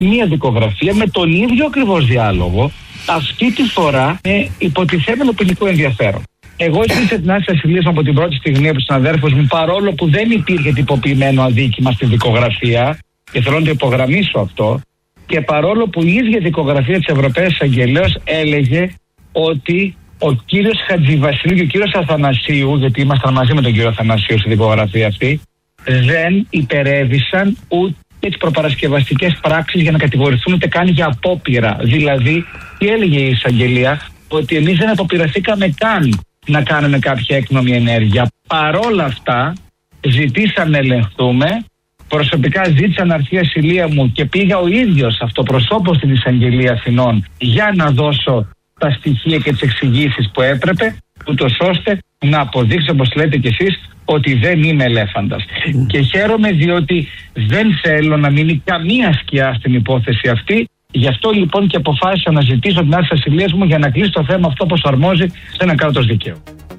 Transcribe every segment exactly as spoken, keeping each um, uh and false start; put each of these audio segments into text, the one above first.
μία δικογραφία με τον ίδιο ακριβώς διάλογο, αυτή τη φορά με υποτιθέμενο ποινικό ενδιαφέρον. Εγώ ζήτησα την άρση ασυλίας από την πρώτη στιγμή από τους συναδέρφους μου, παρόλο που δεν υπήρχε τυποποιημένο αδίκημα στη δικογραφία, και θέλω να το υπογραμμίσω αυτό, και παρόλο που η ίδια δικογραφία της Ευρωπαίας Αγγελέως έλεγε ότι ο κύριος Χατζηβασιλείου και ο κύριος Αθανασίου, γιατί ήμασταν μαζί με τον κύριο Αθανασίου στη δικογραφία αυτή, δεν υπερέβησαν ούτε τις προπαρασκευαστικές πράξεις για να κατηγορηθούν ούτε καν για απόπειρα. Δηλαδή, τι έλεγε η εισαγγελία, ότι εμείς δεν αποπειραθήκαμε καν να κάνουμε κάποια έκνομη ενέργεια. Παρόλα αυτά, ζητήσαμε να ελεγχθούμε. Προσωπικά ζήτησα να έρθει η ασυλία μου και πήγα ο ίδιος αυτοπροσώπως στην εισαγγελία Αθηνών για να δώσω τα στοιχεία και τις εξηγήσεις που έπρεπε, ούτως ώστε να αποδείξω, όπως λέτε κι εσείς, ότι δεν είμαι ελέφαντας. Mm. Και χαίρομαι διότι δεν θέλω να μείνει καμία σκιά στην υπόθεση αυτή. Γι' αυτό λοιπόν και αποφάσισα να ζητήσω την άρση ασυλίας μου για να κλείσει το θέμα αυτό όπως αρμόζει σε ένα κράτος δικαίου.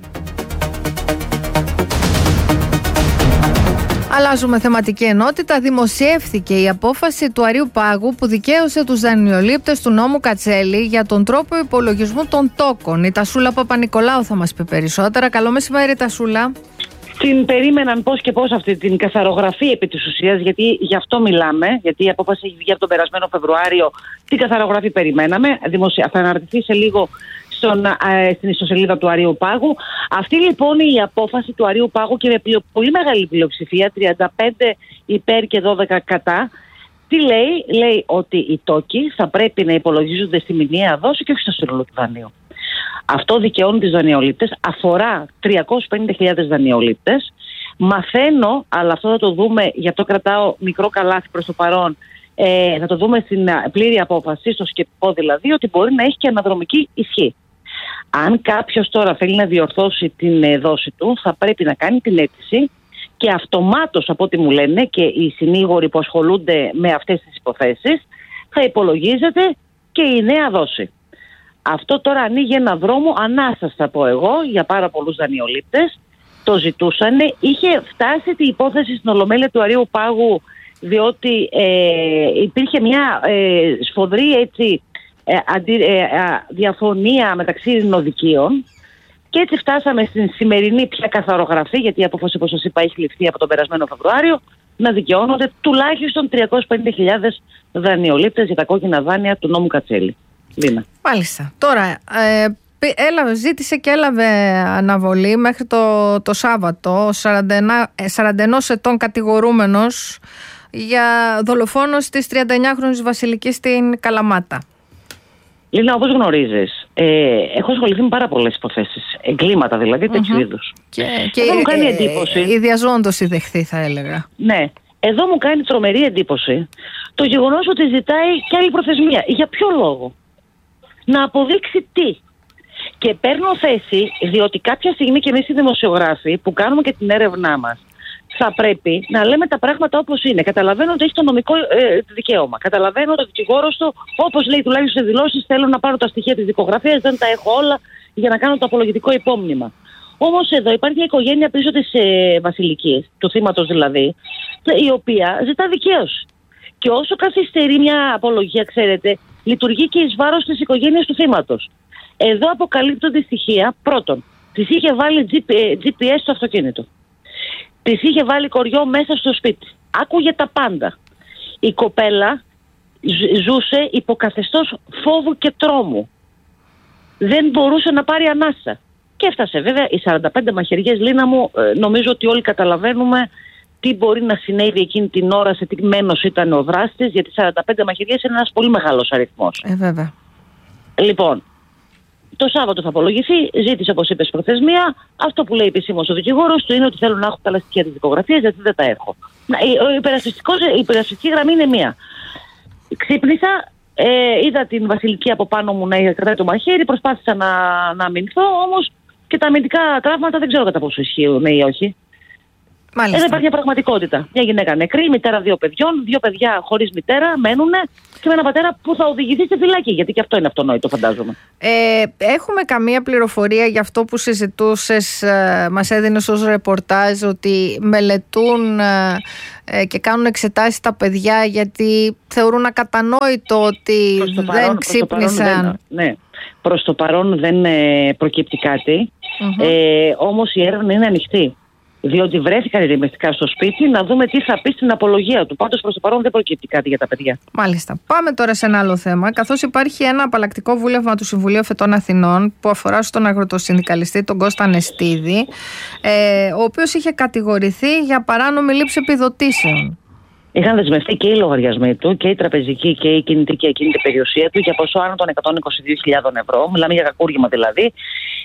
Αλλάζουμε θεματική ενότητα. Δημοσιεύθηκε η απόφαση του Αρείου Πάγου που δικαίωσε τους δανειολήπτες του νόμου Κατσέλη για τον τρόπο υπολογισμού των τόκων. Η Τασούλα Παπα-Νικολάου θα μας πει περισσότερα. Καλό μεσημέρι, Τασούλα. Την περίμεναν πώς και πώς αυτή την καθαρογραφή επί της ουσίας, γιατί γι' αυτό μιλάμε, γιατί η απόφαση έχει βγει από τον περασμένο Φεβρουάριο. Την καθαρογραφή περιμέναμε. Δημοσια... Θα αναρτηθεί σε λίγο στον, ε, στην ιστοσελίδα του Αρείου Πάγου. Αυτή λοιπόν η απόφαση του Αρείου Πάγου και με πολύ μεγάλη πλειοψηφία, τριάντα πέντε υπέρ και δώδεκα κατά, τι λέει? Λέει ότι οι τόκοι θα πρέπει να υπολογίζονται στη μηνιαία δόση και όχι στο σύνολο του δανείου. Αυτό δικαιώνει τις δανειολήπτες, αφορά τριακόσιες πενήντα χιλιάδες δανειολήπτες. Μαθαίνω, αλλά αυτό θα το δούμε, γι' αυτό κρατάω μικρό καλάθι προς το παρόν, ε, θα το δούμε στην πλήρη απόφαση, στο σκεπτικό δηλαδή, ότι μπορεί να έχει και αναδρομική ισχύ. Αν κάποιος τώρα θέλει να διορθώσει την ε, δόση του, θα πρέπει να κάνει την αίτηση και αυτομάτως, από ό,τι μου λένε και οι συνήγοροι που ασχολούνται με αυτές τις υποθέσεις, θα υπολογίζεται και η νέα δόση. Αυτό τώρα ανοίγει ένα δρόμο ανάσας, θα πω εγώ, για πάρα πολλούς δανειολήπτες. Το ζητούσαν. Είχε φτάσει την υπόθεση στην Ολομέλεια του Αρείου Πάγου, διότι ε, υπήρχε μια ε, σφοδρή έτσι, ε, αντι, ε, διαφωνία μεταξύ ειρηνοδικείων. Και έτσι φτάσαμε στην σημερινή πια καθαρογραφή, γιατί η απόφαση, όπως σας είπα, έχει ληφθεί από τον περασμένο Φεβρουάριο, να δικαιώνονται τουλάχιστον τριακόσιες πενήντα χιλιάδες δανειολήπτες για τα κόκκινα δάνεια του νόμου Κατσέλη. Λίνα. Μάλιστα. Τώρα, ε, έλαβε, ζήτησε και έλαβε αναβολή μέχρι το, το Σάββατο σαράντα ένα ετών κατηγορούμενος για δολοφόνος της τριανταεννιάχρονης Βασιλικής στην Καλαμάτα. Λίνα, όπως γνωρίζεις, ε, έχω ασχοληθεί με πάρα πολλές υποθέσεις, εγκλήματα δηλαδή, τέτοιου mm-hmm. είδους. Και, και εδώ μου κάνει εντύπωση. Η διαζώντος η δεχθή, θα έλεγα. Ναι. Εδώ μου κάνει τρομερή εντύπωση το γεγονός ότι ζητάει και άλλη προθεσμία. Για ποιο λόγο? Να αποδείξει τι? Και παίρνω θέση, διότι κάποια στιγμή και εμείς οι δημοσιογράφοι που κάνουμε και την έρευνά μας, θα πρέπει να λέμε τα πράγματα όπως είναι. Καταλαβαίνω ότι έχει το νομικό ε, δικαίωμα. Καταλαβαίνω ότι ο δικηγόρος του, όπως λέει τουλάχιστον σε δηλώσεις, θέλω να πάρω τα στοιχεία της δικογραφίας, δεν τα έχω όλα για να κάνω το απολογητικό υπόμνημα. Όμως εδώ υπάρχει μια οικογένεια πίσω της ε, Βασιλικής, του θύματος δηλαδή, η οποία ζητά δικαίωση. Και όσο καθυστερεί μια απολογία, ξέρετε, λειτουργεί και εις βάρος της οικογένειας του θύματος. Εδώ αποκαλύπτονται στοιχεία. Πρώτον, της είχε βάλει τζι πι ες στο αυτοκίνητο. Της είχε βάλει κοριό μέσα στο σπίτι. Άκουγε τα πάντα. Η κοπέλα ζούσε υποκαθεστώς φόβου και τρόμου. Δεν μπορούσε να πάρει ανάσα. Και έφτασε βέβαια οι σαράντα πέντε μαχαιριές, Λίνα μου, νομίζω ότι όλοι καταλαβαίνουμε τι μπορεί να συνέβη εκείνη την ώρα, σε τι μένος ήταν ο δράστης, γιατί σαράντα πέντε μαχαιριές είναι ένας πολύ μεγάλος αριθμός. Ε, βέβαια. Λοιπόν, το Σάββατο θα απολογηθεί, ζήτησε, όπως είπες, προθεσμία. Αυτό που λέει επισήμως ο δικηγόρος του είναι ότι θέλω να έχω τα στοιχεία της δικογραφίας, γιατί δεν τα έχω. Η υπερασπιστική γραμμή είναι μία. Ξύπνησα, ε, είδα την Βασιλική από πάνω μου να κρατάει το μαχαίρι, προσπάθησα να, να αμυνθώ, όμως και τα αμυντικά τραύματα δεν ξέρω κατά πόσο ισχύουν ή όχι. Μάλιστα. Εδώ υπάρχει μια πραγματικότητα. Μια γυναίκα νεκρή, μητέρα δύο παιδιών, δύο παιδιά χωρίς μητέρα μένουν και με ένα πατέρα που θα οδηγηθεί στη φυλακή. Γιατί και αυτό είναι αυτονόητο, φαντάζομαι. Ε, έχουμε καμία πληροφορία για αυτό που συζητούσες, ε, μας έδινες ως ρεπορτάζ, ότι μελετούν ε, και κάνουν εξετάσεις τα παιδιά γιατί θεωρούν ακατανόητο ότι δεν παρόν, ξύπνησαν. Ναι, προς το παρόν δεν ε, προκύπτει κάτι. Mm-hmm. Ε, όμως η έρευνα είναι ανοιχτή. Διότι βρέθηκαν ηρεμιστικά στο σπίτι, να δούμε τι θα πει στην απολογία του. Πάντως προς το παρόν δεν προκύπτει κάτι για τα παιδιά. Μάλιστα. Πάμε τώρα σε ένα άλλο θέμα. Καθώς υπάρχει ένα απαλλακτικό βούλευμα του Συμβουλίου Εφετών Αθηνών που αφορά στον αγροτοσυνδικαλιστή τον Κώστα Νεστίδη, ε, ο οποίος είχε κατηγορηθεί για παράνομη λήψη επιδοτήσεων. Είχαν δεσμευτεί και οι λογαριασμοί του και η τραπεζική και η κινητή και ακίνητη περιουσία του για ποσό άνω των εκατόν είκοσι δύο χιλιάδες ευρώ. Μιλάμε για κακούργημα δηλαδή.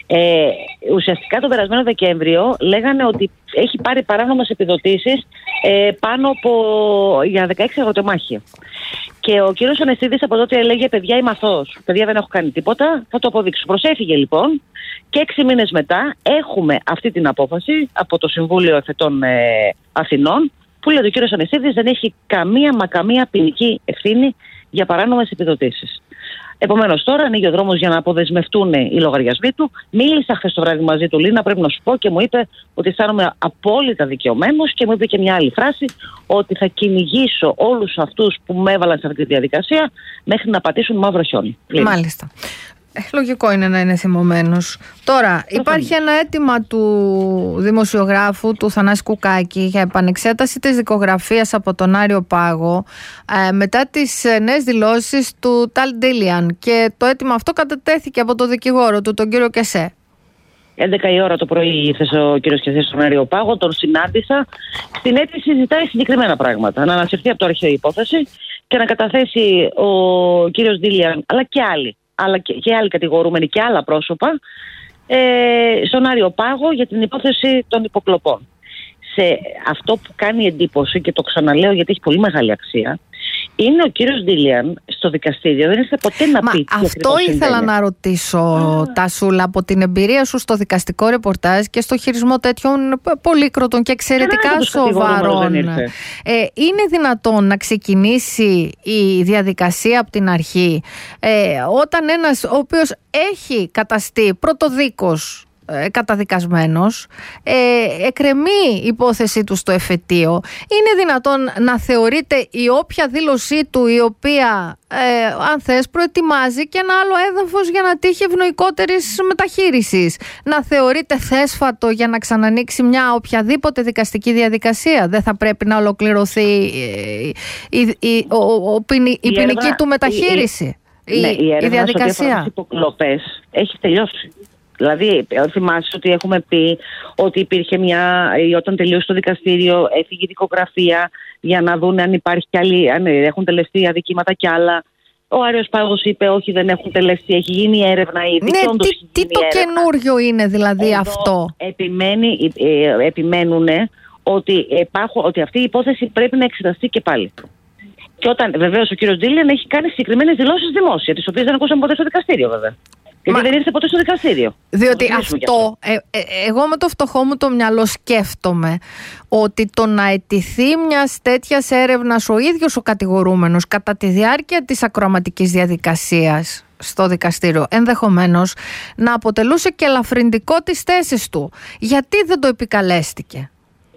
Ε, ουσιαστικά τον περασμένο Δεκέμβριο λέγανε ότι έχει πάρει παράνομες επιδοτήσεις ε, πάνω από για δεκαέξι αγροτεμάχια. Και ο κύριος Νεστίδης από τότε έλεγε: παιδιά, είμαι αθώος. Παιδιά, δεν έχω κάνει τίποτα. Θα το αποδείξω. Προσέφυγε λοιπόν και έξι μήνες μετά έχουμε αυτή την απόφαση από το Συμβούλιο Εφετών ε, Αθηνών, που λέει ότι ο κύριος Νεστίδης δεν έχει καμία μα καμία ποινική ευθύνη για παράνομες επιδοτήσεις. Επομένως, τώρα ανοίγει ο δρόμος για να αποδεσμευτούν οι λογαριασμοί του. Μίλησα χθες το βράδυ μαζί του, Λίνα, πρέπει να σου πω, και μου είπε ότι αισθάνομαι απόλυτα δικαιωμένος και μου είπε και μια άλλη φράση, ότι θα κυνηγήσω όλους αυτούς που με έβαλαν σε αυτή τη διαδικασία μέχρι να πατήσουν μαύρο χιόνι. Μάλιστα. Λογικό είναι να είναι θυμωμένος. Τώρα, υπάρχει ένα αίτημα του δημοσιογράφου του Θανάση Κουκάκη για επανεξέταση της δικογραφίας από τον Άριο Πάγο ε, μετά τις νέες δηλώσεις του Ταλ Ντίλιαν, και το αίτημα αυτό κατατέθηκε από τον δικηγόρο του, τον κύριο Κεσέ. έντεκα η ώρα το πρωί ήρθε ο κύριος Κεσέ στον Άριο Πάγο, τον συνάντησα. Στην αίτηση ζητάει συγκεκριμένα πράγματα. Να ανασυρθεί από το αρχαίο υπόθεση και να καταθέσει ο κύριος Ντίλιαν, αλλά και άλλοι. αλλά και, και άλλοι κατηγορούμενοι και άλλα πρόσωπα ε, στον Άριο Πάγο για την υπόθεση των υποκλοπών. Σε αυτό που κάνει εντύπωση, και το ξαναλέω γιατί έχει πολύ μεγάλη αξία, είναι ο κύριος Ντίλιαν στο δικαστήριο δεν ήρθε ποτέ να Μα πει. Αυτό ήθελα συμβαίνει. να ρωτήσω, ah. Τασούλα, από την εμπειρία σου στο δικαστικό ρεπορτάζ και στο χειρισμό τέτοιων πολύκροτων και εξαιρετικά σοβαρών. Ε, είναι δυνατόν να ξεκινήσει η διαδικασία από την αρχή ε, όταν ένας ο οποίος έχει καταστεί πρωτοδίκος καταδικασμένος, ε, εκκρεμεί η υπόθεσή του στο εφετείο, είναι δυνατόν να θεωρείται η όποια δήλωσή του η οποία ε, αν θες προετοιμάζει και ένα άλλο έδαφος για να τύχει ευνοϊκότερης μεταχείρισης, να θεωρείται θέσφατο για να ξανανοίξει μια οποιαδήποτε δικαστική διαδικασία? Δεν θα πρέπει να ολοκληρωθεί η, η, η, ο, ο, η, η ποινική του μεταχείριση, η, η, ναι, η, η, η διαδικασία? Οι υποκλοπές έχει τελειώσει. Δηλαδή, θυμάσαι ότι έχουμε πει ότι υπήρχε μια, όταν τελείωσε το δικαστήριο, έφυγε η δικογραφία για να δουν αν υπάρχει κι άλλοι, αν έχουν τελεστεί αδικήματα κι άλλα. Ο Άριος Πάγος είπε: όχι, δεν έχουν τελεστεί, έχει γίνει έρευνα ήδη. Ναι, τι, τι το καινούριο είναι δηλαδή εδώ αυτό? Επιμένει, ε, επιμένουν ότι, υπάρχουν, ότι αυτή η υπόθεση πρέπει να εξεταστεί και πάλι. Και όταν βεβαίως ο κύριος Ντίλιαν έχει κάνει συγκεκριμένες δηλώσεις δημόσια, τις οποίες δεν ακούσαμε ποτέ στο δικαστήριο, βέβαια. Γιατί Μα... δεν ήρθε ποτέ στο δικαστήριο. Διότι αυτό, ε, ε, εγώ με το φτωχό μου το μυαλό σκέφτομαι ότι το να αιτηθεί μια τέτοια έρευνα ο ίδιος ο κατηγορούμενος κατά τη διάρκεια της ακροαματικής διαδικασίας στο δικαστήριο, ενδεχομένως να αποτελούσε και ελαφρυντικό τις θέσεις του. Γιατί δεν το επικαλέστηκε?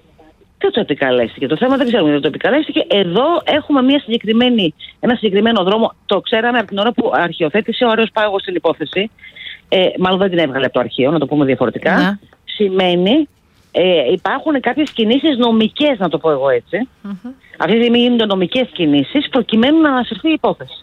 Δεν το επικαλέστηκε. Το θέμα δεν ξέρουμε γιατί το επικαλέστηκε. Εδώ έχουμε μια συγκεκριμένη, ένα συγκεκριμένο δρόμο. Το ξέραμε από την ώρα που αρχιοθέτησε ο Άριος Πάγος την υπόθεση. Ε, μάλλον δεν την έβγαλε από το αρχείο, να το πούμε διαφορετικά. Ναι. Σημαίνει ε, υπάρχουν κάποιες κινήσεις νομικές, να το πω εγώ έτσι. Mm-hmm. Αυτή τη στιγμή γίνονται νομικές κινήσεις προκειμένου να ανασυρθεί η υπόθεση.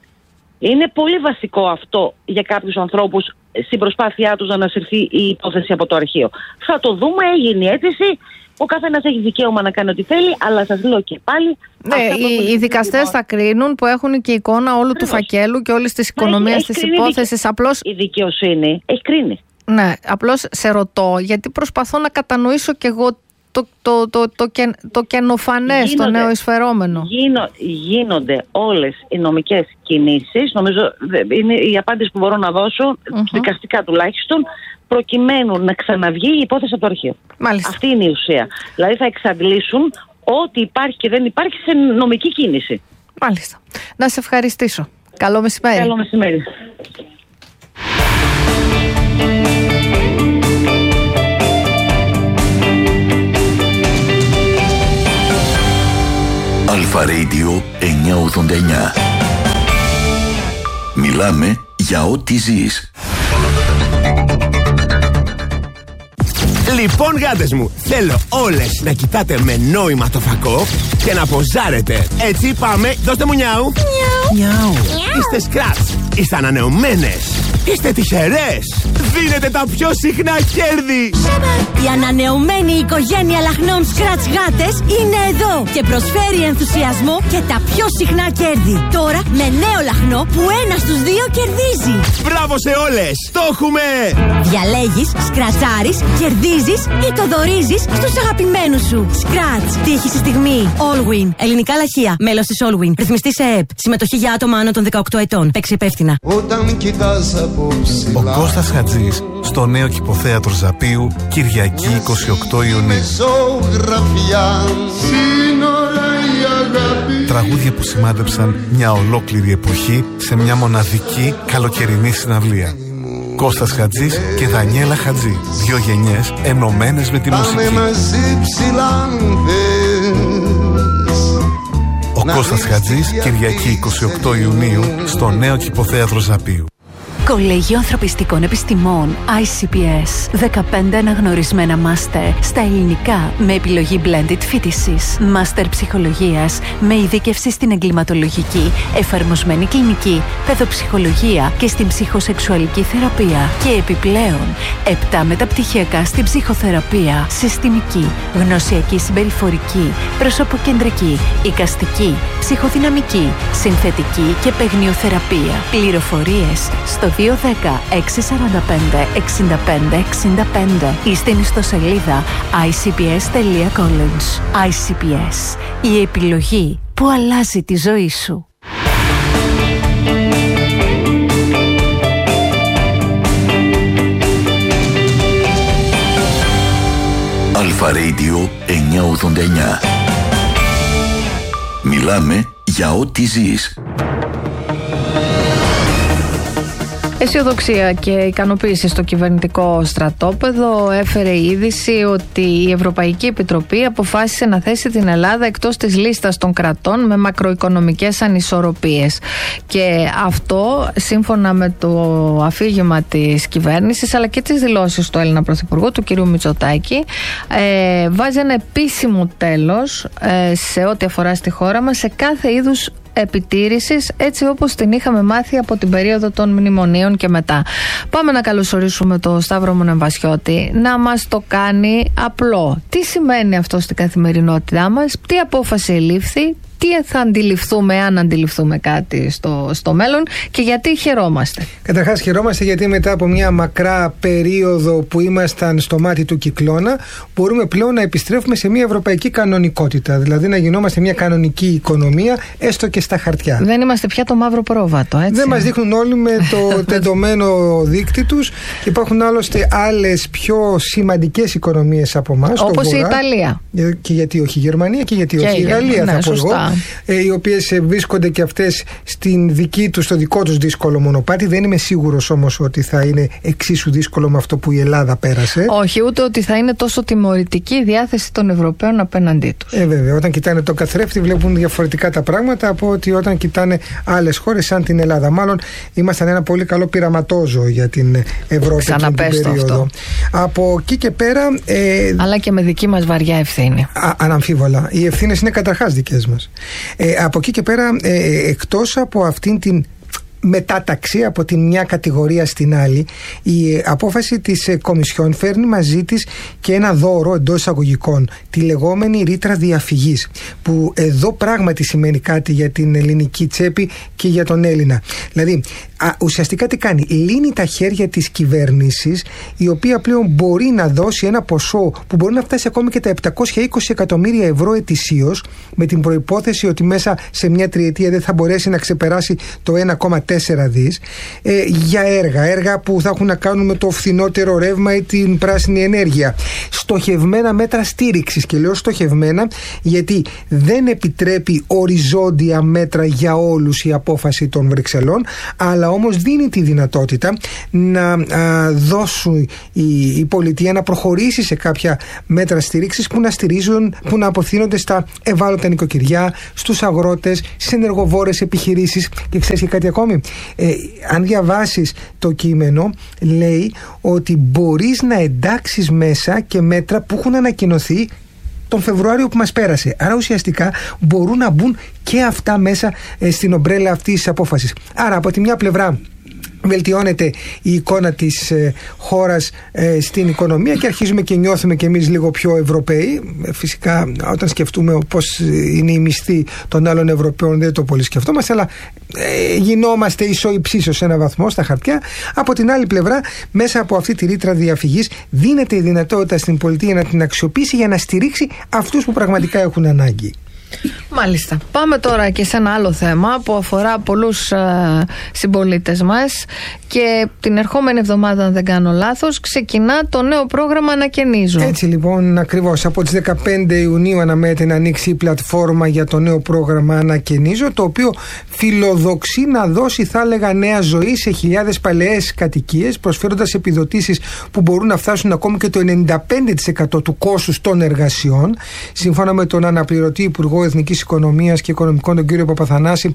Είναι πολύ βασικό αυτό για κάποιους ανθρώπους στην προσπάθειά τους να ανασυρθεί η υπόθεση από το αρχείο. Θα το δούμε, έγινε η αίτηση. Ο καθένας έχει δικαίωμα να κάνει ό,τι θέλει, αλλά σας λέω και πάλι. Ναι, οι, οι δικαστές θα κρίνουν που έχουν και εικόνα όλου Ακριβώς. του φακέλου και όλης της οικονομίας της υπόθεσης. Δικαι... Απλώς... Η δικαιοσύνη έχει κρίνει. Ναι, απλώς σε ρωτώ, γιατί προσπαθώ να κατανοήσω κι εγώ το, το, το, το, το, το καινοφανές, το νέο εισφερόμενο. Γίνω, γίνονται όλες οι νομικές κινήσεις, νομίζω είναι η απάντηση που μπορώ να δώσω, mm-hmm. δικαστικά τουλάχιστον, προκειμένου να ξαναβγεί η υπόθεση από το αρχείο. Μάλιστα. Αυτή είναι η ουσία. Δηλαδή θα εξαντλήσουν ό,τι υπάρχει και δεν υπάρχει σε νομική κίνηση. Μάλιστα. Να σε ευχαριστήσω. Καλό μεσημέρι. Καλό μεσημέρι. Αλφα Radio εννιακόσια ογδόντα εννιά. Μιλάμε για ό,τι ζεις. Λοιπόν, γάτες μου, θέλω όλες να κοιτάτε με νόημα το φακό και να ποζάρετε. Έτσι πάμε, δώστε μου νιάου. Νιάου. Είστε σκράτς, είστε ανανεωμένες, είστε τυχερές. Δίνετε τα πιο συχνά κέρδη. Η ανανεωμένη οικογένεια λαχνών Scratch γάτες είναι εδώ και προσφέρει ενθουσιασμό και τα πιο συχνά κέρδη. Τώρα με νέο λαχνό που ένα στους δύο κερδίζει. Μπράβο σε όλες, το έχουμε. Διαλέγεις, σκρατσάρεις, κερδίζεις ή το δωρίζεις στους αγαπημένους σου. Scratch, τύχη στη στιγμή. Allwin, ελληνικά λαχεία, μέλος της Allwin. Ρυθμιστή σε ΕΕΠ. Συμμετοχή για άτομα άνω των δεκαοκτώ ετών. Παίξει υπεύθυνα. Ο Κώστας Χατζής στο νέο κηποθέατρο Ζαπίου, Κυριακή είκοσι οκτώ Ιουνίου. Τραγούδια που σημάδεψαν μια ολόκληρη εποχή σε μια μοναδική καλοκαιρινή συναυλία. Κώστας Χατζής και Δανιέλα Χατζή. Δύο γενιές ενωμένες με τη μουσική. Ο Κώστας Χατζής, Κυριακή είκοσι οκτώ Ιουνίου στο νέο κηποθέατρο Ζαπίου. Κολέγιο Ανθρωπιστικών Επιστημών άι σι πι ες. δεκαπέντε αναγνωρισμένα μάστερ στα ελληνικά με επιλογή blended φοιτησης. Μάστερ ψυχολογίας με ειδίκευση στην εγκληματολογική, εφαρμοσμένη κλινική, παιδοψυχολογία και στην ψυχοσεξουαλική θεραπεία. Και επιπλέον, επτά μεταπτυχιακά στην ψυχοθεραπεία, συστημική, γνωσιακή συμπεριφορική, προσωποκεντρική, εικαστική, ψυχοδυναμική, συνθετική και παιγνιοθεραπεία. Πληροφορίες στο δύο ένα μηδέν έξι τέσσερα πέντε έξι πέντε έξι πέντε ή στην ιστοσελίδα άι σι πι ες τελεία college. άι σι πι ες, η επιλογή που αλλάζει τη ζωή σου. Αλφα Radio εννιακόσια ογδόντα εννιά. Μιλάμε για ό,τι ζεις. Αισιοδοξία και ικανοποίηση στο κυβερνητικό στρατόπεδο έφερε η είδηση ότι η Ευρωπαϊκή Επιτροπή αποφάσισε να θέσει την Ελλάδα εκτός της λίστας των κρατών με μακροοικονομικές ανισορροπίες. Και αυτό, σύμφωνα με το αφήγημα της κυβέρνησης αλλά και τις δηλώσεις του Έλληνα Πρωθυπουργού, του κ. Μητσοτάκη, ε, βάζει ένα επίσημο τέλος ε, σε ό,τι αφορά στη χώρα μας σε κάθε είδους επιτήρησης, έτσι όπως την είχαμε μάθει από την περίοδο των μνημονίων και μετά. Πάμε να καλωσορίσουμε το Σταύρο Μονεμβασιώτη να μας το κάνει απλό. Τι σημαίνει αυτό στην καθημερινότητά μας, τι απόφαση ελήφθη, τι θα αντιληφθούμε, αν αντιληφθούμε κάτι στο, στο μέλλον και γιατί χαιρόμαστε. Καταρχάς χαιρόμαστε γιατί μετά από μια μακρά περίοδο που ήμασταν στο μάτι του κυκλώνα, μπορούμε πλέον να επιστρέφουμε σε μια ευρωπαϊκή κανονικότητα, δηλαδή να γινόμαστε μια κανονική οικονομία, έστω και στα χαρτιά. Δεν είμαστε πια το μαύρο πρόβατο, έτσι. Δεν μας δείχνουν όλοι με το τεντωμένο δίκτυ τους. Υπάρχουν άλλωστε άλλες πιο σημαντικές οικονομίες από εμάς, όπως η Ιταλία. Και γιατί όχι η Γερμανία και γιατί και όχι η Γαλλία, ναι, θα πω εγώ. Ε, οι οποίες βρίσκονται και αυτές στην δική τους, στο δικό τους δύσκολο μονοπάτι. Δεν είμαι σίγουρος όμως ότι θα είναι εξίσου δύσκολο με αυτό που η Ελλάδα πέρασε. Όχι, ούτε ότι θα είναι τόσο τιμωρητική η διάθεση των Ευρωπαίων απέναντί τους. Ε, βέβαια, όταν κοιτάνε τον καθρέφτη βλέπουν διαφορετικά τα πράγματα από ότι όταν κοιτάνε άλλες χώρες σαν την Ελλάδα. Μάλλον ήμασταν ένα πολύ καλό πειραματόζωο για την Ευρώπη εκείνη την περίοδο. Αυτό. Από εκεί και πέρα. Ε, Αλλά και με δική μας βαριά ευθύνη. Α, αναμφίβολα. Οι ευθύνες είναι καταρχάς δικές μας. Ε, από εκεί και πέρα, ε, εκτός από αυτήν την μετάταξη από τη μια κατηγορία στην άλλη, η απόφαση της ε, Κομισιόν φέρνει μαζί της και ένα δώρο εντός εισαγωγικών, τη λεγόμενη ρήτρα διαφυγής, που εδώ πράγματι σημαίνει κάτι για την ελληνική τσέπη και για τον Έλληνα. Δηλαδή, α, ουσιαστικά τι κάνει, λύνει τα χέρια της κυβέρνησης, η οποία πλέον μπορεί να δώσει ένα ποσό που μπορεί να φτάσει ακόμη και τα επτακόσια είκοσι εκατομμύρια ευρώ ετησίως, με την προϋπόθεση ότι μέσα σε μια τριετία δεν θα μπορέσει να ξεπεράσει το ένα κόμμα τέσσερα τέσσερα δις ε, για έργα, έργα που θα έχουν να κάνουν με το φθηνότερο ρεύμα ή την πράσινη ενέργεια. Στοχευμένα μέτρα στήριξης, και λέω στοχευμένα γιατί δεν επιτρέπει οριζόντια μέτρα για όλους η απόφαση των Βρυξελών, αλλά όμως δίνει τη δυνατότητα να α, δώσουν η, η πολιτεία να προχωρήσει σε κάποια μέτρα στήριξης που να στηρίζουν, που να απευθύνονται στα ευάλωτα νοικοκυριά, στους αγρότες, στις ενεργοβόρες επιχειρήσεις. Και ξέρεις και κάτι ακόμη, ε, αν διαβάσεις το κείμενο, λέει ότι μπορείς να εντάξεις μέσα και μέτρα που έχουν ανακοινωθεί τον Φεβρουάριο που μας πέρασε. Άρα ουσιαστικά μπορούν να μπουν και αυτά μέσα ε, στην ομπρέλα αυτής της απόφασης. Άρα από τη μια πλευρά βελτιώνεται η εικόνα της ε, χώρας ε, στην οικονομία και αρχίζουμε και νιώθουμε και εμείς λίγο πιο Ευρωπαίοι. Ε, φυσικά όταν σκεφτούμε πώς είναι η μισθή των άλλων Ευρωπαίων δεν το πολύ σκεφτόμαστε, αλλά ε, γινόμαστε ισοϊψίσιος σε ένα βαθμό στα χαρτιά. Από την άλλη πλευρά, μέσα από αυτή τη ρήτρα διαφυγής δίνεται η δυνατότητα στην πολιτεία να την αξιοποιήσει για να στηρίξει αυτούς που πραγματικά έχουν ανάγκη. Μάλιστα. Πάμε τώρα και σε ένα άλλο θέμα που αφορά πολλούς ε, συμπολίτες μας και την ερχόμενη εβδομάδα, αν δεν κάνω λάθος, ξεκινά το νέο πρόγραμμα Ανακαινίζω. Έτσι λοιπόν, ακριβώς. Από τις δεκαπέντε Ιουνίου αναμένεται να ανοίξει η πλατφόρμα για το νέο πρόγραμμα Ανακαινίζω, το οποίο φιλοδοξεί να δώσει, θα έλεγα, νέα ζωή σε χιλιάδες παλαιές κατοικίες, προσφέροντας επιδοτήσεις που μπορούν να φτάσουν ακόμη και το ενενήντα πέντε τοις εκατό του κόστους των εργασιών. Σύμφωνα με τον αναπληρωτή Υπουργό Εθνικής Οικονομίας και Οικονομικών, τον κύριο Παπαθανάση,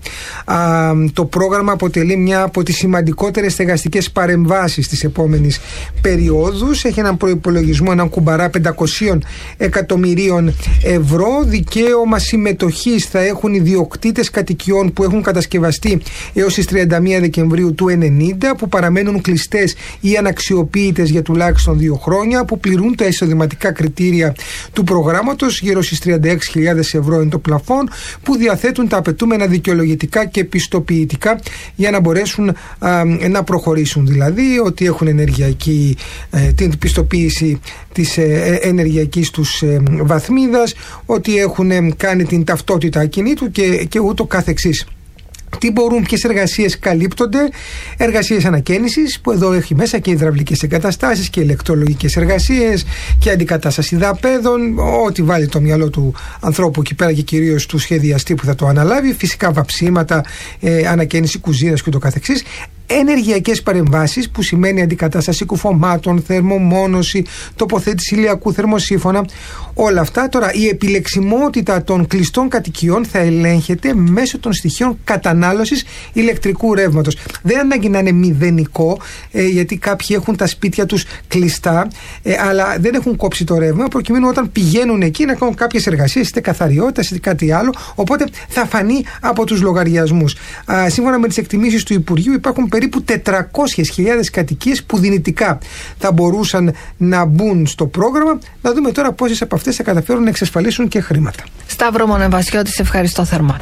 α, το πρόγραμμα αποτελεί μια από τις σημαντικότερες στεγαστικές παρεμβάσεις της επόμενης περιόδους. Έχει έναν προϋπολογισμό, έναν κουμπαρά πεντακόσια εκατομμυρίων ευρώ. Δικαίωμα συμμετοχής θα έχουν οι ιδιοκτήτες κατοικιών που έχουν κατασκευαστεί έως τις τριάντα μία Δεκεμβρίου του ενενήντα, που παραμένουν κλειστές ή αναξιοποιητές για τουλάχιστον δύο χρόνια, που πληρούν τα εισοδηματικά κριτήρια του προγράμματος, γύρω στις τριάντα έξι χιλιάδες ευρώ είναι το πλαφόν, που διαθέτουν τα απαιτούμενα δικαιολογητικά και πιστοποιητικά για να μπορέσουν α, να προχωρήσουν. Δηλαδή ότι έχουν ενεργειακή, ε, την πιστοποίηση της ε, ενεργειακής τους ε, βαθμίδας, ότι έχουν ε, κάνει την ταυτότητα ακινήτου και, και ούτω καθεξής. Τι μπορούν, ποιες εργασίες καλύπτονται? Εργασίες ανακαίνησης, που εδώ έχει μέσα και υδραυλικές εγκαταστάσεις και ηλεκτρολογικές εργασίες και αντικατάσταση δαπέδων, ό,τι βάλει το μυαλό του ανθρώπου εκεί πέρα και κυρίως του σχεδιαστή που θα το αναλάβει. Φυσικά βαψίματα, ε, ανακαίνιση κουζίνας και ούτω καθεξής. Ενεργειακές παρεμβάσεις, που σημαίνει αντικατάσταση κουφωμάτων, θερμομόνωση, τοποθέτηση ηλιακού θερμοσύφωνα. Όλα αυτά. Τώρα, η επιλεξιμότητα των κλειστών κατοικιών θα ελέγχεται μέσω των στοιχείων κατανάλωσης ηλεκτρικού ρεύματος. Δεν ανάγκη να είναι μηδενικό, ε, γιατί κάποιοι έχουν τα σπίτια τους κλειστά, ε, αλλά δεν έχουν κόψει το ρεύμα, προκειμένου όταν πηγαίνουν εκεί να κάνουν κάποιες εργασίες, είτε καθαριότητας είτε κάτι άλλο. Οπότε θα φανεί από τους λογαριασμούς. Α, σύμφωνα με τις εκτιμήσεις του Υπουργείου, υπάρχουν περίπου τετρακόσιες χιλιάδες κατοικίες που δυνητικά θα μπορούσαν να μπουν στο πρόγραμμα. Να δούμε τώρα πόσες από αυτές θα καταφέρουν να εξασφαλίσουν και χρήματα. Σταύρο Μονεβασιώτη, σε ευχαριστώ θερμά.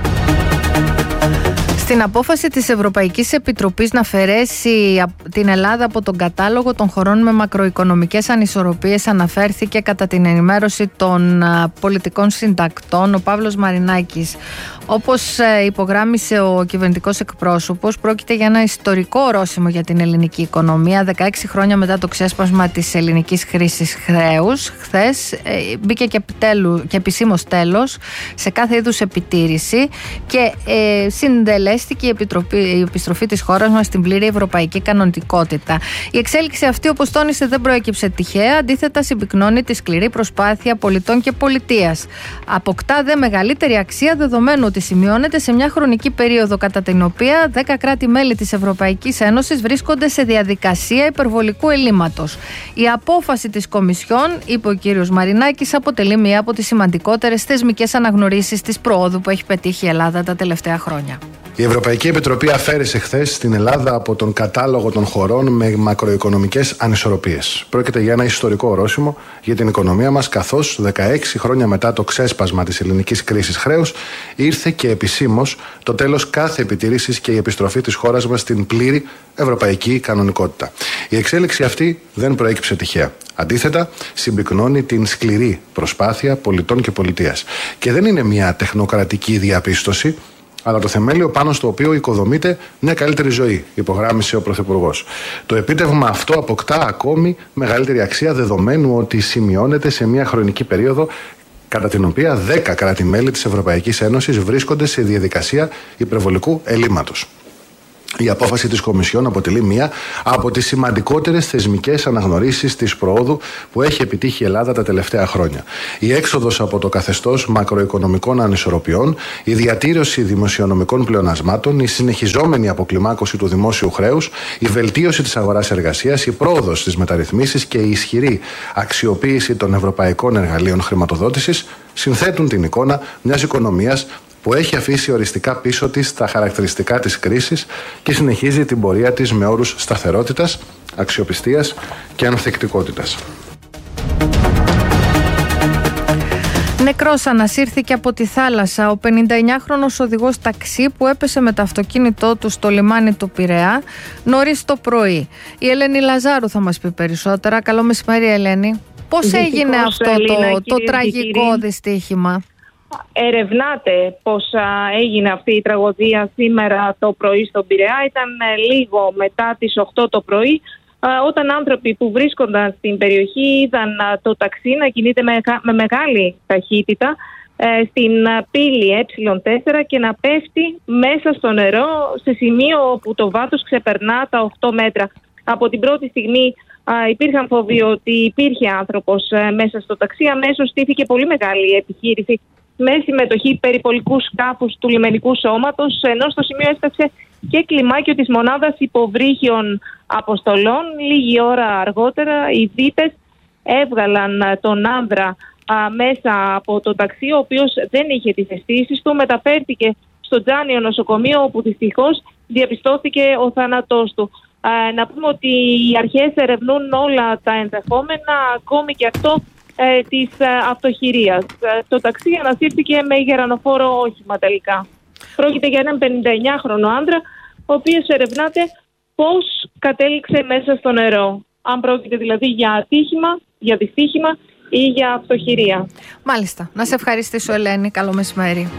Στην απόφαση της Ευρωπαϊκής Επιτροπής να αφαιρέσει την Ελλάδα από τον κατάλογο των χωρών με μακροοικονομικές ανισορροπίες, αναφέρθηκε κατά την ενημέρωση των πολιτικών συντακτών ο Παύλος Μαρινάκης. Όπως υπογράμμισε ο κυβερνητικός εκπρόσωπος, πρόκειται για ένα ιστορικό ορόσημο για την ελληνική οικονομία. δεκαέξι χρόνια μετά το ξέσπασμα της ελληνικής κρίσης χρέους, χθες μπήκε και, επιτέλου, και επισήμως τέλος σε κάθε είδους επιτήρηση και ε, συντελέστηκε η, επιτροπή, η επιστροφή της χώρας μας στην πλήρη ευρωπαϊκή κανονικότητα. Η εξέλιξη αυτή, όπως τόνισε, δεν προέκυψε τυχαία, αντίθετα συμπυκνώνει τη σκληρή προσπάθεια πολιτών και πολιτείας. Αποκτά δε μεγαλύτερη αξία, δεδομένου ότι σημειώνεται σε μια χρονική περίοδο κατά την οποία δέκα κράτη-μέλη της Ευρωπαϊκής Ένωσης βρίσκονται σε διαδικασία υπερβολικού ελλείμματος. Η απόφαση της Κομισιόν, είπε ο κύριος Μαρινάκης, αποτελεί μία από τις σημαντικότερες θεσμικές αναγνωρίσεις της προόδου που έχει πετύχει η Ελλάδα τα τελευταία χρόνια. Η Ευρωπαϊκή Επιτροπή αφαίρεσε χθες την Ελλάδα από τον κατάλογο των χωρών με μακροοικονομικές ανισορροπίες. Πρόκειται για ένα ιστορικό ορόσημο για την οικονομία μας, καθώς δεκαέξι χρόνια μετά το ξέσπασμα της ελληνικής κρίσης χρέους ήρθε και επισήμως το τέλος κάθε επιτήρησης και η επιστροφή της χώρας μας στην πλήρη ευρωπαϊκή κανονικότητα. Η εξέλιξη αυτή δεν προέκυψε τυχαία. Αντίθετα, συμπυκνώνει την σκληρή προσπάθεια πολιτών και πολιτείας. Και δεν είναι μια τεχνοκρατική διαπίστωση, αλλά το θεμέλιο πάνω στο οποίο οικοδομείται μια καλύτερη ζωή, υπογράμμισε ο Πρωθυπουργός. Το επίτευγμα αυτό αποκτά ακόμη μεγαλύτερη αξία δεδομένου ότι σημειώνεται σε μια χρονική περίοδο κατά την οποία δέκα κράτη-μέλη της Ευρωπαϊκής Ένωσης βρίσκονται σε διαδικασία υπερβολικού ελλείμματος. Η απόφαση της Κομισιόν αποτελεί μία από τις σημαντικότερες θεσμικές αναγνωρίσεις της προόδου που έχει επιτύχει η Ελλάδα τα τελευταία χρόνια. Η έξοδος από το καθεστώς μακροοικονομικών ανισορροπιών, η διατήρηση δημοσιονομικών πλεονασμάτων, η συνεχιζόμενη αποκλιμάκωση του δημόσιου χρέους, η βελτίωση της αγοράς εργασίας, η πρόοδος στις μεταρρυθμίσεις και η ισχυρή αξιοποίηση των ευρωπαϊκών εργαλείων χρηματοδότησης συνθέτουν την εικόνα μιας οικονομίας που έχει αφήσει οριστικά πίσω της τα χαρακτηριστικά της κρίσης και συνεχίζει την πορεία της με όρους σταθερότητας, αξιοπιστίας και ανθεκτικότητας. Νεκρός ανασύρθηκε από τη θάλασσα ο πενηνταεννιάχρονος οδηγός ταξί που έπεσε με το αυτοκίνητό του στο λιμάνι του Πειραιά νωρίς το πρωί. Η Ελένη Λαζάρου θα μας πει περισσότερα. Καλό μεσημέρι, Ελένη. Πώς έγινε αυτό Ελίνα, το, το τραγικό δυστύχημα? Ερευνάται πώς έγινε αυτή η τραγωδία σήμερα το πρωί στον Πειραιά. Ήταν λίγο μετά τις οκτώ το πρωί, όταν άνθρωποι που βρίσκονταν στην περιοχή είδαν το ταξί να κινείται με, με μεγάλη ταχύτητα στην πύλη ε τέσσερα και να πέφτει μέσα στο νερό σε σημείο όπου το βάθος ξεπερνά τα οκτώ μέτρα. Από την πρώτη στιγμή υπήρχαν φόβοι ότι υπήρχε άνθρωπος μέσα στο ταξί. Αμέσως στήθηκε πολύ μεγάλη επιχείρηση με συμμετοχή περιπολικού σκάφους του λιμενικού σώματος, ενώ στο σημείο έφτασε και κλιμάκιο της μονάδας υποβρύχιων αποστολών. Λίγη ώρα αργότερα οι δίπες έβγαλαν τον άνδρα α, μέσα από το ταξί, ο οποίος δεν είχε τις αισθήσεις του. Μεταφέρθηκε στο Τζάνιο νοσοκομείο, όπου δυστυχώς διαπιστώθηκε ο θάνατός του. Α, να πούμε ότι οι αρχές ερευνούν όλα τα ενδεχόμενα, ακόμη και αυτό ε, της ε, αυτοχειρίας. Ε, το ταξί ανασύρθηκε με γερανοφόρο όχημα τελικά. Πρόκειται για έναν πενηνταεννιάχρονο άντρα, ο οποίος ερευνάται πώς κατέληξε μέσα στο νερό. Αν πρόκειται δηλαδή για ατύχημα, για δυστύχημα ή για αυτοχειρία. Μάλιστα. Να σε ευχαριστήσω, Ελένη. Καλό μεσημέρι.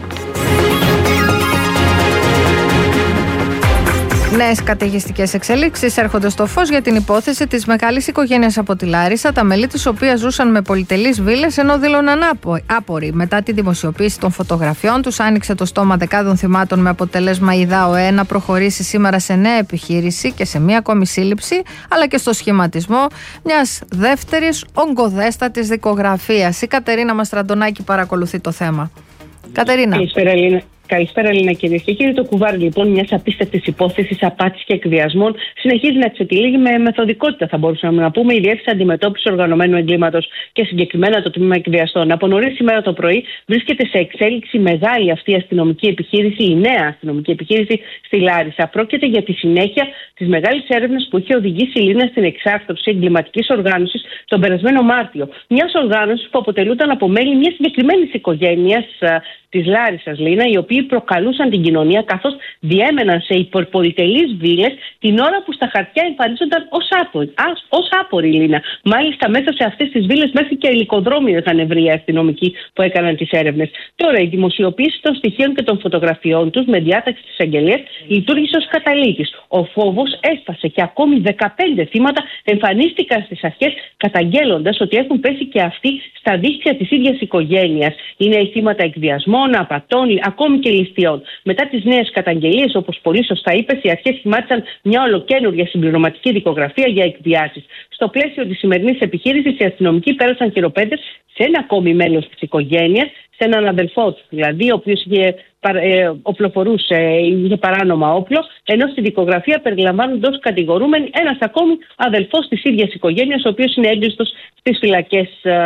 Νέες καταιγιστικές εξελίξεις έρχονται στο φως για την υπόθεση της μεγάλης οικογένειας από τη Λάρισα, τα μέλη της οποίας ζούσαν με πολυτελείς βίλες ενώ δήλωναν άποροι. Μετά τη δημοσιοποίηση των φωτογραφιών τους, άνοιξε το στόμα δεκάδων θυμάτων με αποτέλεσμα η ΔΑΟΕ να προχωρήσει σήμερα σε νέα επιχείρηση και σε μία ακόμη σύλληψη, αλλά και στο σχηματισμό μιας δεύτερης ογκοδέστατης δικογραφίας. Η Κατερίνα Μαστραντονάκη παρακολουθεί το θέμα. Κατερίνα. Καλησπέρα, Ελίνα. Καλησπέρα, Έλληνα, κυρίες και κύριοι. Το κουβάρι λοιπόν μια απίστευτη υπόθεση απάτης και εκβιασμών συνεχίζει να εξετυλίγει με μεθοδικότητα, θα μπορούσαμε να πούμε, η Διεύθυνση Αντιμετώπισης Οργανωμένου Εγκλήματος και συγκεκριμένα το τμήμα εκβιαστών. Από νωρίς σήμερα το πρωί βρίσκεται σε εξέλιξη μεγάλη αυτή η αστυνομική επιχείρηση, η νέα αστυνομική επιχείρηση στη Λάρισα. Πρόκειται για τη συνέχεια της μεγάλης έρευνας που είχε οδηγήσει η Λίνα στην εξάρτηση εγκληματικής οργάνωσης τον περασμένο Μάρτιο. Μιας οργάνωσης που αποτελούταν από μέλη μιας συγκεκριμένης οικογένειας της Λάρισσας, Λίνα, οι οποίοι προκαλούσαν την κοινωνία καθώς διέμεναν σε υπερπολιτελείς βίλες την ώρα που στα χαρτιά εμφανίζονταν ως άποροι, ως άποροι, Λίνα. Μάλιστα, μέσα σε αυτές τις βίλες μέχρι και ελικοδρόμοι είχαν βρει οι αστυνομικοί που έκαναν τις έρευνες. Τώρα, η δημοσιοποίηση των στοιχείων και των φωτογραφιών τους με διάταξη της αγγελίας λειτουργήσε ως καταλήτης. Ο φόβος έσπασε και ακόμη δεκαπέντε θύματα εμφανίστηκαν στις αρχές καταγγέλλοντας ότι έχουν πέσει και αυτοί στα δίχτυα της ίδιας οικογένειας. Είναι οι θύματα εκβιασμών, απατών, ακόμη και ληστείων. Μετά τις νέες καταγγελίες, όπως πολύ σωστά είπες, οι αρχές σχημάτισαν μια ολοκαίνουργια συμπληρωματική δικογραφία για εκβιάσεις. Στο πλαίσιο της σημερινής επιχείρησης, οι αστυνομικοί πέρασαν χειροπέδες σε ένα ακόμη μέλος της οικογένειας, σε έναν αδελφό του δηλαδή, ο οποίος είχε, ε, οπλοφορούσε, είχε παράνομα όπλο, ενώ στη δικογραφία περιλαμβάνονται ως κατηγορούμενοι ένας ακόμη αδελφός της ίδιας οικογένειας, ο οποίος είναι έγκλειστος στις φυλακές,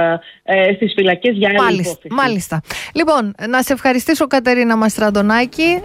ε, στις φυλακές για άλλη μάλιστα, υπόθεση. Μάλιστα. Λοιπόν, να σε ευχαριστήσω, Κατερίνα Μαστραντονάκη.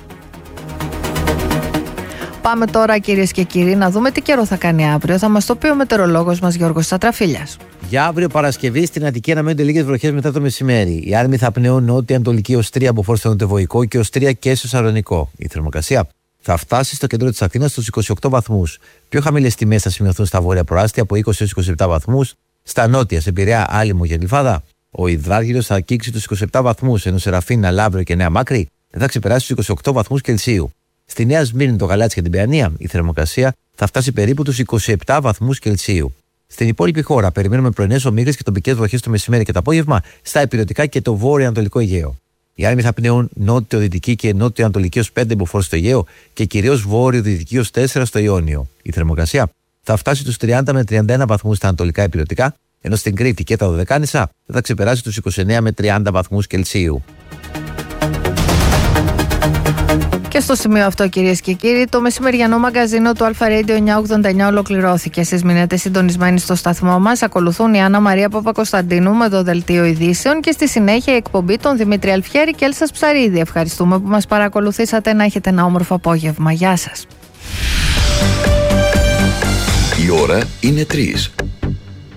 Πάμε τώρα, κυρίες και κύριοι, να δούμε τι καιρό θα κάνει αύριο. Θα μας το πει ο μετεωρολόγος μας Γιώργος Σατραφίλιας. Για αύριο Παρασκευή στην Αττική αναμένονται λίγες βροχές μετά το μεσημέρι. Οι άρμοι θα πνέουν νότια-ανατολική ως τρία από φόρτο νοτιοβοϊκό και ως τρία και στο Σαρονικό. Η θερμοκρασία θα φτάσει στο κέντρο της Αθήνας στους είκοσι οκτώ βαθμούς. Πιο χαμηλές τιμές θα σημειωθούν στα βόρεια προάστια από είκοσι έως είκοσι επτά βαθμούς. Στα νότια, σε Πειραιά, Άλυμο και Γλυφάδα, ο υδράργυρος θα αγγίξει τους είκοσι επτά βαθμούς, ενώ σε Ραφίνα, Λαύριο και Νέα Μάκρη δεν θα ξεπεράσει τους είκοσι οκτώ βαθμούς Κελσίου. Στη Νέα Σμύρνη, το Γαλάτσι και την Παιανία, η θερμοκρασία θα φτάσει περίπου τους είκοσι επτά βαθμούς Κελσίου. Στην υπόλοιπη χώρα, περιμένουμε πρωινές ομίχλες και τοπικές βροχές το μεσημέρι και το απόγευμα στα υπηρετικά και το βόρειο-ανατολικό Αιγαίο. Οι άνεμοι θα πνέουν νότιο-δυτική και νότιο-ανατολική ως πέντε μποφόρ στο Αιγαίο και κυρίως βόρειο-δυτική ως τέσσερα στο Ιόνιο. Η θερμοκρασία θα φτάσει τους τριάντα με τριάντα ένα βαθμούς στα ανατολικά υπηρετικά, ενώ στην Κρήτη και τα Δωδεκάνησα θα ξεπεράσει τους είκοσι εννέα με τριάντα βαθμούς Κελσίου. Και στο σημείο αυτό, κυρίες και κύριοι, το μεσημεριανό μαγκαζίνο του Αλφα Radio εννιακόσια ογδόντα εννιά ολοκληρώθηκε. Εσείς μείνετε συντονισμένοι στο σταθμό μας. Ακολουθούν η Άννα Μαρία Παπακοσταντίνου με το δελτίο ειδήσεων και στη συνέχεια η εκπομπή των Δημήτρη Αλφιέρη και Έλσας Ψαρίδη. Ευχαριστούμε που μας παρακολουθήσατε. Να έχετε ένα όμορφο απόγευμα. Γεια σας. Η ώρα είναι τρεις.